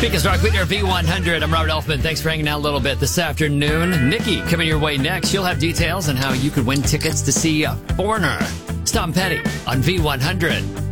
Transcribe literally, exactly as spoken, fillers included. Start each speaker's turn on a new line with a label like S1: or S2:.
S1: Speakers Rock with your V one hundred. I'm Robert Elfman. Thanks for hanging out a little bit this afternoon. Nikki coming your way next. She'll have details on how you could win tickets to see Foreigner. Tom Petty on V one hundred.